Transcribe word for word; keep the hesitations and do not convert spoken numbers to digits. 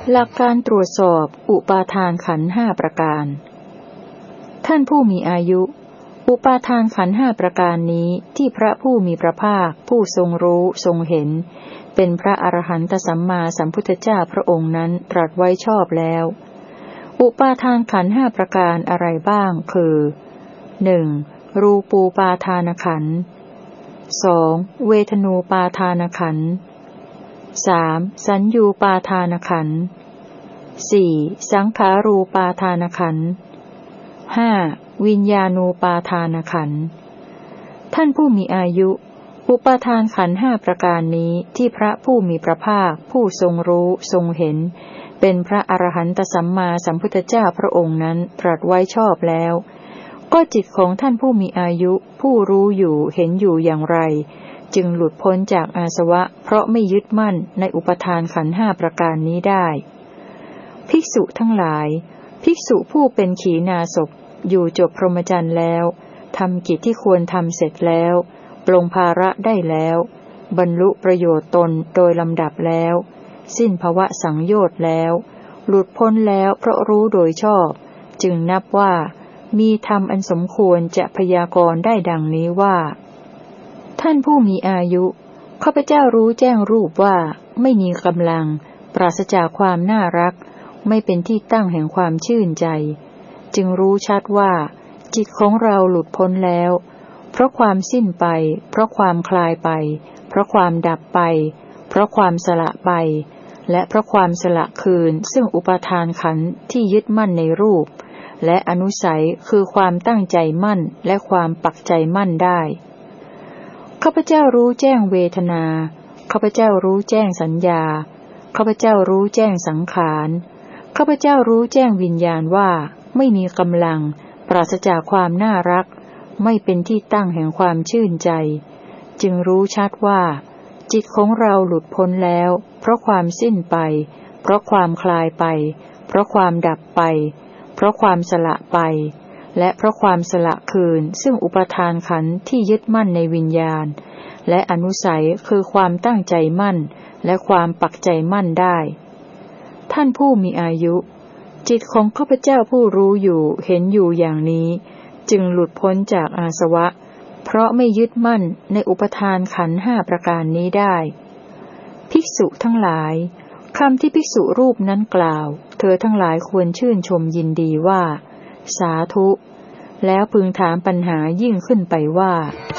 หลักการตรวจสอบอุปาทานขันธ์ห้าประการท่านผู้มีอายุอุปาทานขันธ์ห้าประการนี้ที่พระผู้มีพระภาคผู้ทรงรู้ทรงเห็นเป็นพระอรหันตสัมมาสัมพุทธเจ้าพระองค์นั้นตรัสไว้ชอบแล้วอุปาทานขันธ์ห้าประการอะไรบ้างคือหนึ่งรูปูปาทานขันธ์สองเวทนูปาทานขันธ์สามสัญญูปาทานขันธ์สี่สังขารูปาทานขันธ์ห้าวิญญาณูปาทานขันธ์ท่านผู้มีอายุอุปาทานขันธ์ห้าประการนี้ที่พระผู้มีพระภาคผู้ทรงรู้ทรงเห็นเป็นพระอรหันตสัมมาสัมพุทธเจ้าพระองค์นั้นตรัสไว้ชอบแล้วก็จิตของท่านผู้มีอายุผู้รู้อยู่เห็นอยู่อย่างไรจึงหลุดพ้นจากอาสวะเพราะไม่ยึดมั่นในอุปทานขันธ์ห้าประการนี้ได้ภิกษุทั้งหลายภิกษุผู้เป็นขีณาสพอยู่จบพรหมจรรย์แล้วทำกิจที่ควรทำเสร็จแล้วปลงภาระได้แล้วบรรลุประโยชน์ตนโดยลำดับแล้วสิ้นภวสังโยชน์แล้วหลุดพ้นแล้วเพราะรู้โดยชอบจึงนับว่ามีธรรมอันสมควรจะพยากรณ์ได้ดังนี้ว่าท่านผู้มีอายุข้าพเจ้ารู้แจ้งรูปว่าไม่มีกำลังปราศจากความน่ารักไม่เป็นที่ตั้งแห่งความชื่นใจจึงรู้ชัดว่าจิตของเราหลุดพ้นแล้วเพราะความสิ้นไปเพราะความคลายไปเพราะความดับไปเพราะความสละไปและเพราะความสละคืนซึ่งอุปาทานขันธ์ที่ยึดมั่นในรูปและอนุสัยคือความตั้งใจมั่นและความปักใจมั่นได้ข้าพเจ้ารู้แจ้งเวทนาข้าพเจ้ารู้แจ้งสัญญาข้าพเจ้ารู้แจ้งสังขารข้าพเจ้ารู้แจ้งวิญญาณว่าไม่มีกำลังปราศจากความน่ารักไม่เป็นที่ตั้งแห่งความชื่นใจจึงรู้ชัดว่าจิตของเราหลุดพ้นแล้วเพราะความสิ้นไปเพราะความคลายไปเพราะความดับไปเพราะความสละไปและเพราะความสละคืนซึ่งอุปทานขันธ์ที่ยึดมั่นในวิญญาณและอนุสัยคือความตั้งใจมั่นและความปักใจมั่นได้ท่านผู้มีอายุจิตของข้าพเจ้าผู้รู้อยู่เห็นอยู่อย่างนี้จึงหลุดพ้นจากอาสวะเพราะไม่ยึดมั่นในอุปทานขันธ์ห้าประการนี้ได้ภิกษุทั้งหลายคำที่ภิกษุรูปนั้นกล่าวเธอทั้งหลายควรชื่นชมยินดีว่าสาธุแล้วพึงถามปัญหายิ่งขึ้นไปว่า